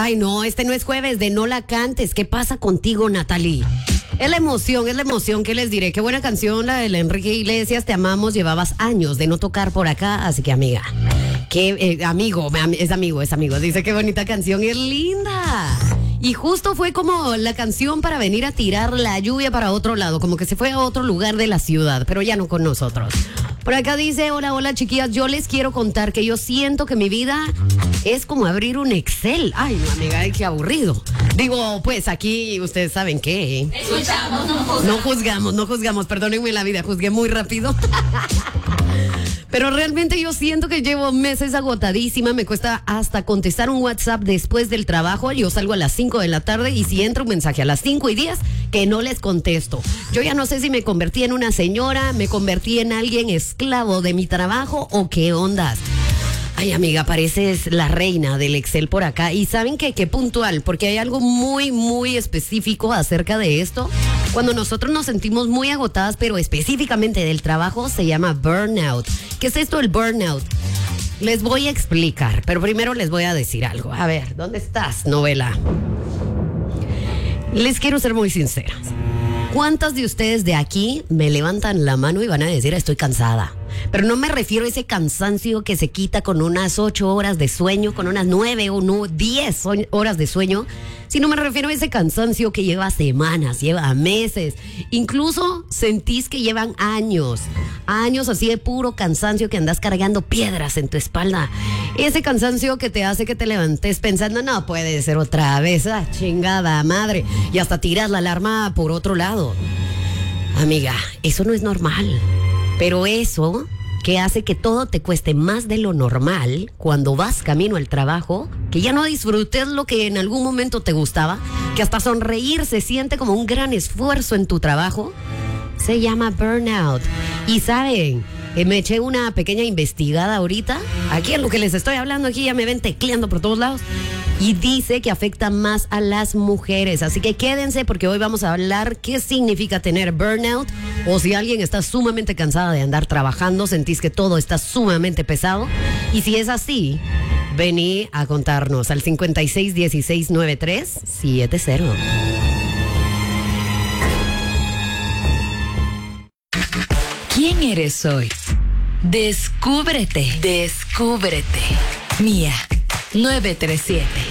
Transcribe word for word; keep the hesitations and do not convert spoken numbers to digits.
Ay, no, este no es jueves de No La Cantes. ¿Qué pasa contigo, Natalie? Es la emoción, es la emoción, ¿qué les diré? Qué buena canción la del Enrique Iglesias, Te Amamos. Llevabas años de no tocar por acá, así que amiga, qué eh, amigo, es amigo, es amigo. Dice qué bonita canción, es linda. Y justo fue como la canción para venir a tirar la lluvia para otro lado, como que se fue a otro lugar de la ciudad, pero ya no con nosotros. Por acá dice, hola, hola chiquillas, yo les quiero contar que yo siento que mi vida es como abrir un Excel. Ay, no, amiga, qué aburrido. Digo, pues aquí ustedes saben qué. Escuchamos, no juzgamos. No juzgamos, no juzgamos, perdónenme la vida, juzgué muy rápido. Pero realmente yo siento que llevo meses agotadísima, me cuesta hasta contestar un WhatsApp después del trabajo. Yo salgo a las cinco de la tarde y si entra un mensaje a las cinco y diez, que no les contesto. Yo ya no sé si me convertí en una señora, me convertí en alguien esclavo de mi trabajo o qué ondas. Ay, amiga, pareces la reina del Excel por acá. Y ¿saben qué? Qué puntual, porque hay algo muy, muy específico acerca de esto. Cuando nosotros nos sentimos muy agotadas, pero específicamente del trabajo, se llama burnout. ¿Qué es esto el burnout? Les voy a explicar, pero primero les voy a decir algo. A ver, ¿dónde estás, novela? Les quiero ser muy sinceras. ¿Cuántas de ustedes de aquí me levantan la mano y van a decir estoy cansada? Pero no me refiero a ese cansancio que se quita con unas ocho horas de sueño, con unas nueve o no, diez horas de sueño, sino me refiero a ese cansancio que lleva semanas, lleva meses, incluso sentís que llevan años, años así de puro cansancio que andas cargando piedras en tu espalda. Ese cansancio que te hace que te levantes pensando, no puede ser otra vez, ah, chingada madre, y hasta tiras la alarma por otro lado. Amiga, eso no es normal. Pero eso que hace que todo te cueste más de lo normal cuando vas camino al trabajo, que ya no disfrutes lo que en algún momento te gustaba, que hasta sonreír se siente como un gran esfuerzo en tu trabajo, se llama burnout. Y saben, eh, me eché una pequeña investigada ahorita, aquí en lo que les estoy hablando, aquí ya me ven tecleando por todos lados, y dice que afecta más a las mujeres. Así que quédense porque hoy vamos a hablar qué significa tener burnout, o si alguien está sumamente cansada de andar trabajando, sentís que todo está sumamente pesado. Y si es así, vení a contarnos al cincuenta y seis dieciséis noventa y tres setenta. ¿Quién eres hoy? Descúbrete, descúbrete. Mía, nueve tres siete.